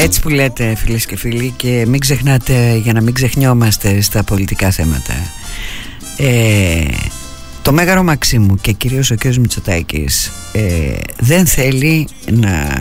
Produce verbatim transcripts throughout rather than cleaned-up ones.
Έτσι που λέτε, φίλες και φίλοι, και μην ξεχνάτε, για να μην ξεχνιόμαστε στα πολιτικά θέματα, ε, το Μέγαρο Μαξίμου και κυρίως ο κ. Μητσοτάκης ε, δεν θέλει να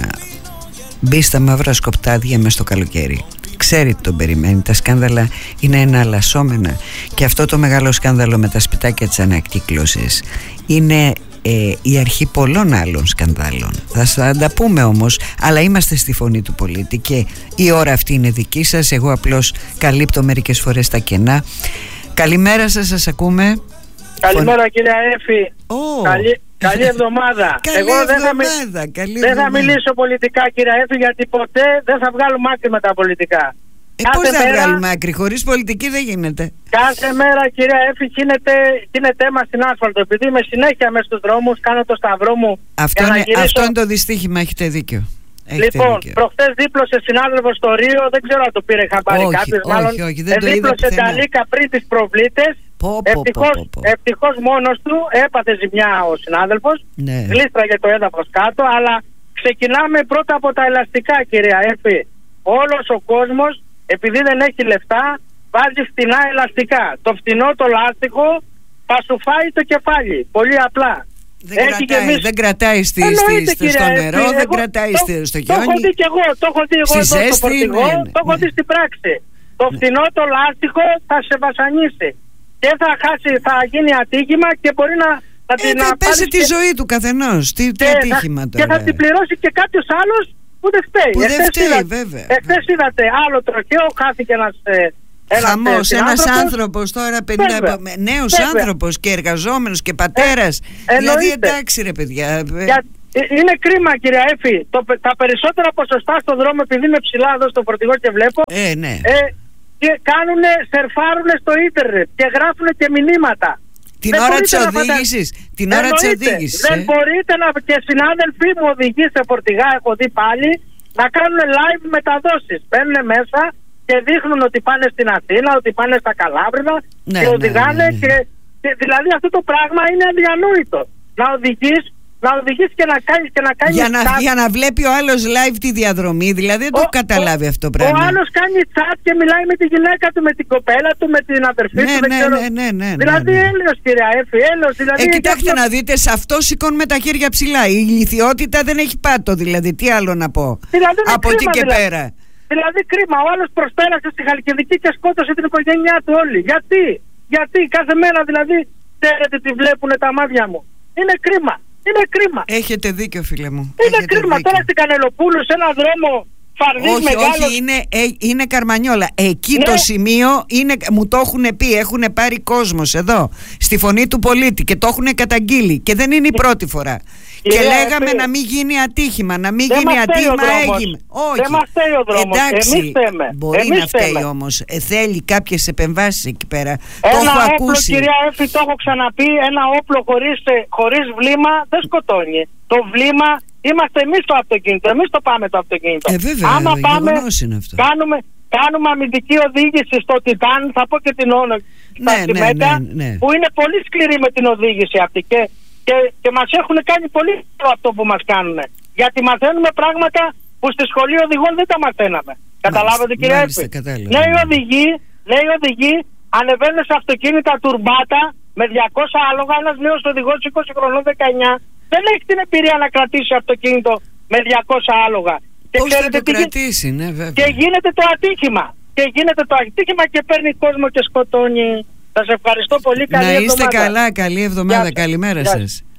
μπει στα μαύρα σκοπτάδια μες στο καλοκαίρι. Ξέρει τι τον περιμένει. Τα σκάνδαλα είναι εναλλασσόμενα. Και αυτό το μεγάλο σκάνδαλο με τα σπιτάκια της ανακύκλωσης είναι ε, η αρχή πολλών άλλων σκανδάλων. Θα σας τα πούμε όμως, αλλά είμαστε στη φωνή του πολίτη και η ώρα αυτή είναι δική σας. Εγώ απλώς καλύπτω μερικές φορές τα κενά. Καλημέρα σας, σας ακούμε. Καλημέρα κυρία Έφη. Oh. Καλή, καλή εβδομάδα. Καλή Εγώ δεν θα, μι... καλή δεν θα εβδομάδα. μιλήσω πολιτικά κυρία Έφη, γιατί ποτέ δεν θα βγάλω μάκρυ με τα πολιτικά. Ε, πώς θα μέρα... βγάλουμε άκρη, χωρίς πολιτική δεν γίνεται. Κάθε μέρα κυρία Έφη γίνεται, γίνεται αίμα στην άσφαλτο. Επειδή είμαι συνέχεια μέσα στους δρόμους, κάνω το σταυρό μου. Αυτό, είναι, γυρίσω... αυτό είναι το δυστύχημα, έχετε δίκιο. Έχετε λοιπόν, δίκιο. Προχθές δίπλωσε συνάδελφος στο Ρίο, δεν ξέρω αν το πήρε χαμπάρι κάποιος. Μάλλον όχι, δεν το είδα δίπλωσε τα λίκα πριν τις προβλήτες. Ευτυχώς, ευτυχώς μόνος του, έπαθε ζημιά ο συνάδελφος, ναι. Γλίστραγε το έδαφος κάτω, αλλά ξεκινάμε πρώτα από τα ελαστικά κυρία Έφη. Όλος ο κόσμος, επειδή δεν έχει λεφτά, βάζει φτηνά ελαστικά. Το φτηνό το λάστιχο θα σου φάει το κεφάλι, πολύ απλά. Δεν κρατάει, γεμίσει... δεν κρατάει στη, στη, στο νερό, εγώ, δεν κρατάει το, στο χιόνι. Το έχω δει και εγώ, το έχω δει εγώ εδώ στο φορτηγό, ναι, το έχω ναι. δει στην πράξη. Το ναι. φτηνό το λάστιχο θα σε βασανίσει. Και θα χάσει, θα γίνει ατύχημα και μπορεί να, να ε, την να πέσει τη και... ζωή του καθενός. Τι, τι ατύχημα τώρα. Και θα την πληρώσει και κάποιος άλλος που δεν φταίει. Που δεν φταίει, είδα, βέβαια. Εχθές είδατε άλλο τροχαίο, χάθηκε ένας... Ένας χαμός, ένας άνθρωπος τώρα, πενήντα, νέος άνθρωπος και εργαζόμενος και πατέρας. Ε, δηλαδή εντάξει ρε παιδιά. Για, είναι κρίμα κυρία Έφη. Το, τα περισσότερα ποσοστά στον δρόμο, επειδή είμαι ψηλά εδώ στο φορτηγό και βλέπω, ε, ναι. ε, και κάνουνε, σερφάρουνε στο ίντερνετ και γράφουνε και μηνύματα. Την ώρα της οδήγησης. Την ώρα της οδήγησης. Δεν ε? μπορείτε να, και συνάδελφοί μου οδηγοί σε φορτηγά, έχω δει πάλι, να κάνουν live μεταδόσεις. Μπαίνουν μέσα και δείχνουν ότι πάνε στην Αθήνα, ότι πάνε στα Καλάβρηνα, ναι, και οδηγάνε. Ναι, ναι, ναι. Και, και, δηλαδή αυτό το πράγμα είναι αδιανόητο. Να οδηγείς, να οδηγείς και να κάνεις και να κάνεις για, να, chat. για να βλέπει ο άλλος live τη διαδρομή, δηλαδή δεν το έχω καταλάβει αυτό το πράγμα. Ο άλλος κάνει chat και μιλάει με τη γυναίκα του, με την κοπέλα του, με την αδερφή ναι, του. Ναι, ξέρω. ναι, ναι, ναι, δηλαδή ναι, ναι. έλεος κυρία Έφη, έλεος. Δηλαδή, ε, κοιτάξτε αυτό... να δείτε, σε αυτό σηκώνουμε τα χέρια ψηλά. Η ηλιθιότητα δεν έχει πάτο, δηλαδή. Τι άλλο να πω. Δηλαδή, από εκεί και δηλαδή. πέρα. Δηλαδή κρίμα, ο άλλος προσπέρασε στη Χαλκιδική και σκότωσε την οικογένειά του όλη. Γιατί, γιατί κάθε μέρα δηλαδή ξέρετε τι βλέπουν τα μάτια μου. Είναι κρίμα, είναι κρίμα. Έχετε δίκιο φίλε μου. Είναι Έχετε κρίμα, δίκιο. Τώρα στην Κανελοπούλου σε έναν δρόμο φαρδίς όχι, μεγάλος. Όχι, είναι, ε, είναι Καρμανιόλα. Εκεί ναι. το σημείο είναι, μου το έχουν πει, έχουν πάρει κόσμος εδώ, στη φωνή του πολίτη και το έχουν καταγγείλει και δεν είναι η πρώτη φορά. Και yeah, λέγαμε yeah. να μην γίνει ατύχημα, να μην δεν γίνει ατύχημα, έγινε. Όχι. Δεν μας φταίει ο δρόμος. Εντάξει, εμείς θέμε. Μπορεί εμείς να φταίει θέμε. όμως. Ε, θέλει κάποιες επεμβάσεις εκεί πέρα. Ένα το έχω όπλο, ακούσει. Κυρία Έφη, το έχω ξαναπεί. Ένα όπλο χωρίς, χωρίς βλήμα δεν σκοτώνει. Το βλήμα είμαστε εμείς το αυτοκίνητο. Εμείς το πάμε το αυτοκίνητο. Ε, βέβαια, άμα πάμε, είναι αυτό. Κάνουμε, κάνουμε αμυντική οδήγηση στο Τιτάν, θα πω και την όνομα. Ναι, ναι, ναι, ναι, ναι. Που είναι πολύ σκληρή με την οδήγηση αυτή. Και Και, και μας έχουν κάνει πολύ αυτό που μας κάνουν. Γιατί μαθαίνουμε πράγματα που στη σχολή οδηγών δεν τα μαθαίναμε. Καταλάβατε κύριε Έφη. Νέοι οδηγοί, νέοι οδηγοί ανεβαίνουν σε αυτοκίνητα τουρμπάτα με διακόσια άλογα. Ένας νέος οδηγός είκοσι χρονών, δεκαεννιά, δεν έχει την εμπειρία να κρατήσει αυτοκίνητο με διακόσια άλογα. Και πώς θα το κρατήσει, ναι, βέβαια. Και γίνεται το ατύχημα. Και γίνεται το ατύχημα και παίρνει κόσμο και σκοτώνει. Σας ευχαριστώ πολύ. Καλή να είστε εβδομάδα. καλά, καλή εβδομάδα. Καλημέρα σας.